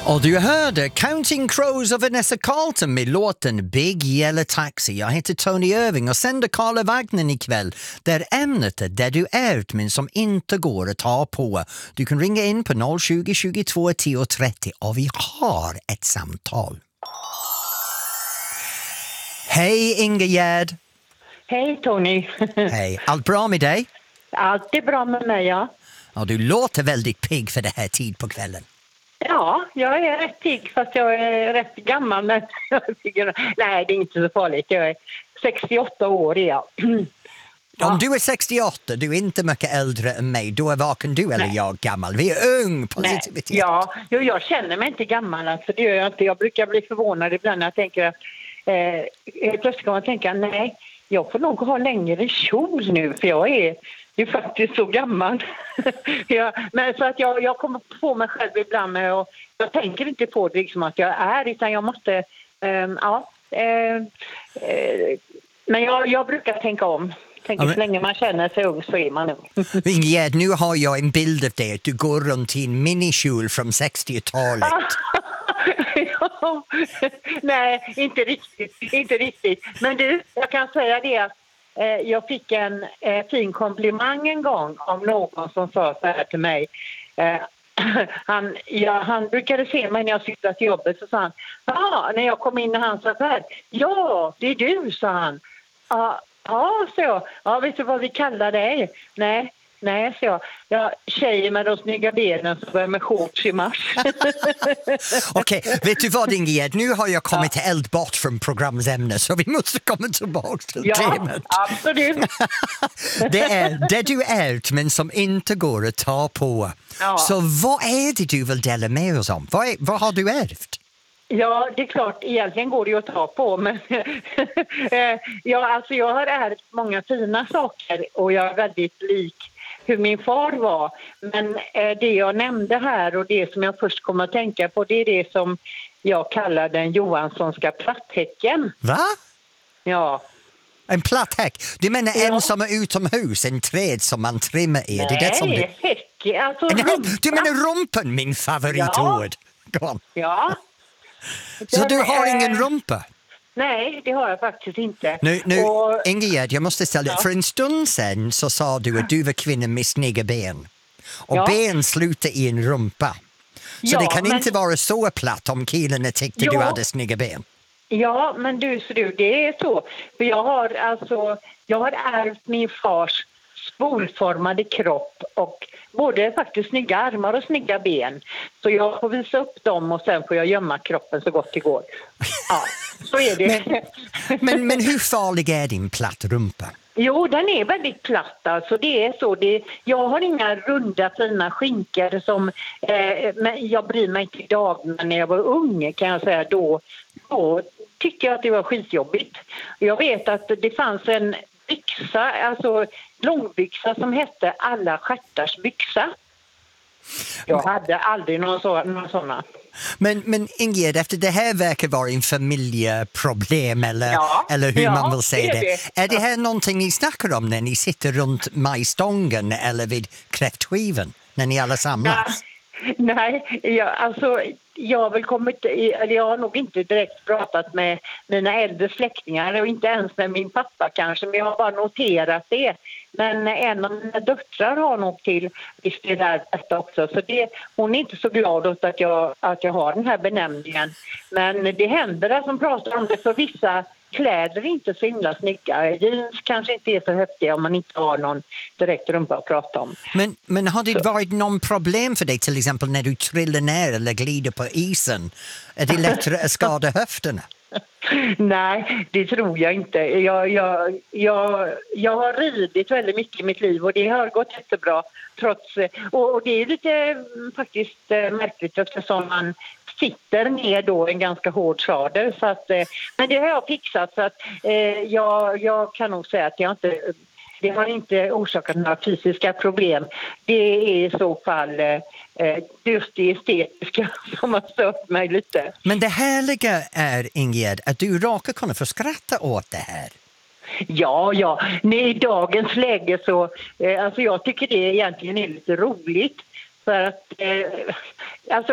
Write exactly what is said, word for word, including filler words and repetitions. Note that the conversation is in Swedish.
Och du hörde Counting Crows av Vanessa Carlton med låten Big Yellow Taxi. Jag heter Tony Irving och sänder Karla Wagner ikväll där ämnet är där du är men som inte går att ta på. Du kan ringa in på noll tjugo, tjugotvå, tio trettio och vi har ett samtal. Hej Ingegärd! Hej Tony! Hej, allt bra med dig? Allt är bra med mig, ja. Ja, du låter väldigt pigg för det här tid på kvällen. Ja, jag är rätt pigg fast jag är rätt gammal. Men jag tycker, nej, det är inte så farligt. Jag är sextioåtta år, ja. Ja. Om du är sextioåtta, du är inte mycket äldre än mig. Då är varken du eller nej. Jag gammal. Vi är ung, positivitet. Nej. Ja, jo, jag känner mig inte gammal. Alltså, det gör jag inte. Jag brukar bli förvånad ibland när jag tänker att eh, plötsligt kan man tänka, nej, jag får nog ha längre kjol nu för jag är ju faktiskt så gammal. ja, men så att jag, jag kommer på mig själv ibland med och jag tänker inte på det liksom att jag är utan jag måste, eh, ja, eh, eh, men jag, jag brukar tänka om. Tänker, ja, men... Så länge man känner sig ung så är man ung. Ingegärd, nu har jag en bild av dig att du går runt i en minikjol från sextiotalet. ja, nej, inte riktigt, inte riktigt. Men du, jag kan säga det att eh, jag fick en eh, fin komplimang en gång om någon som sa så här till mig. Eh, han, ja, han brukade se mig när jag cyklade till jobbet så sa han, ja, när jag kom in och han sa så här, ja, det är du, sa han. Ja, ja, så. Ja, vet du vad vi kallar dig? Nej. Nej, så jag. Ja, tjejer med de snygga benen som börjar med shorts i mars. Okej, okay, vet du vad Ingegärd? Nu har jag kommit ja. till eld bort från programsämne så vi måste komma tillbaka till ja, temat. Ja, absolut. Det är det du är men som inte går att ta på. Ja. Så vad är det du vill dela med oss om? Vad, är, vad har du ärvt? Ja, det är klart, egentligen går det ju att ta på, men ja, alltså jag har ärvt många fina saker och jag är väldigt lik hur min far var. Men eh, det jag nämnde här och det som jag först kommer att tänka på, det är det som jag kallar den Johanssonska platthäcken. Va? Ja. En platthäck? Du menar ja. en som är utomhus, en träd som man trimmar i? Nej, det är det som du... häck. Alltså, du menar rumpen, min favoritord. Ja. ja. Så den, du har äh... ingen rumpa? Nej, det har jag faktiskt inte. Nu, nu och... Ingegärd, jag måste ställa ja. För en stund sedan så sa du att du var kvinnan med snygga ben. Och ja. ben slutar i en rumpa. Så ja, det kan men... inte vara så platt om killarna tyckte ja. du hade snygga ben. Ja, men du, så du, det är så. För jag har alltså, jag har ärvt min fars spolformade kropp och både faktiskt snygga armar och snygga ben. Så jag får visa upp dem och sen får jag gömma kroppen så gott det går. Ja, så är det. Men, men, men hur farlig är din platt rumpa? Jo, den är väldigt platt. Alltså det är så. Det, jag har inga runda fina skinkor som... Eh, men jag bryr mig inte idag, men när jag var ung kan jag säga då, då tyckte jag att det var skitjobbigt. Jag vet att det fanns en byxa, alltså långbyxa som hette alla stjärtars byxa. Jag hade aldrig någon, så, någon sådana. Men, men Ingegärd, efter det här verkar vara en familjeproblem eller, ja, eller hur ja, man vill säga det. det. Är det här någonting ni snackar om när ni sitter runt majstången eller vid kräftskivan när ni alla samlas? Ja, nej, jag, alltså jag har väl kommit, eller jag har nog inte direkt pratat med mina äldre släktingar och inte ens med min pappa kanske, men jag har bara noterat det. Men en av mina döttrar har nog till visst det där detta också. Så det, hon är inte så glad åt att jag, att jag har den här benämningen. Men det händer att de pratar om det för vissa kläder är inte så himla snygga. Jeans kanske inte är så häftiga om man inte har någon direkt rumpa att prata om. Men, men har det så. varit någon problem för dig till exempel när du trillar ner eller glider på isen? Är det lättare att skada höfterna? Nej, det tror jag inte. Jag, jag, jag, jag har ridit väldigt mycket i mitt liv och det har gått jättebra. Trots, och, och det är lite faktiskt märkligt eftersom man sitter ner då en ganska hård sadel. Så att, men det har jag fixat så att eh, jag, jag kan nog säga att jag inte... Det har inte orsakat några fysiska problem. Det är i så fall eh, just det estetiska som har stört mig lite. Men det härliga är, Ingegärd, att du råkar kunna få skratta åt det här. Ja, ja. Nej, i dagens läge så... Eh, alltså jag tycker det egentligen är lite roligt. För att... Eh, alltså